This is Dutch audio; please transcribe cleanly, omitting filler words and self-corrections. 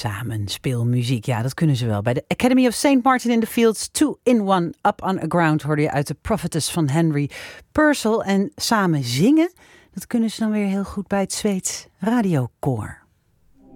samen speelmuziek. Ja, dat kunnen ze wel. Bij de Academy of St. Martin in the Fields, 2-in-1, Up on a Ground, hoorde je uit de Prophetess van Henry Purcell. En samen zingen, dat kunnen ze dan weer heel goed bij het Zweeds Radiokoor.